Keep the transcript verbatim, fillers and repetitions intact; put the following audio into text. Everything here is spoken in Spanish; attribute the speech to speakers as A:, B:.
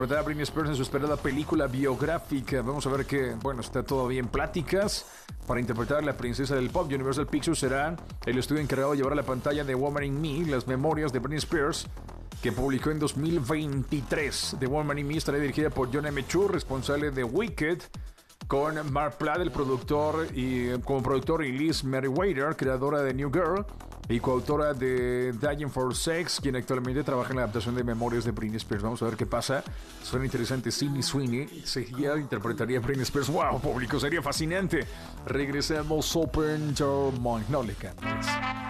A: ¿Verdad? Britney Spears en su esperada película biográfica. Vamos a ver que, bueno, está todavía en pláticas para interpretar a la princesa del pop. Universal Pictures será el estudio encargado de llevar a la pantalla de Woman in Me las memorias de Britney Spears, que publicó en dos mil veintitrés. The Woman in Me estará dirigida por John M. Chu, responsable de Wicked, con Mark Platt, el productor, y como productor, y Liz Meriwether, creadora de New Girl y coautora de Dying for Sex, quien actualmente trabaja en la adaptación de Memorias de Britney Spears. Vamos a ver qué pasa. Suena interesante. Sydney Sweeney sería, interpretaría a Britney Spears. ¡Wow, público! Sería fascinante. Regresemos. Open Your Mind. No le cambies.